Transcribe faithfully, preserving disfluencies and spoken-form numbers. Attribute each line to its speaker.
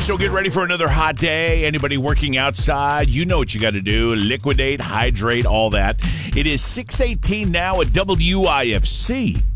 Speaker 1: So get ready for another hot day. Anybody working outside, you know what you got to do. Liquidate, hydrate, all that. It is six eighteen now at W I F C.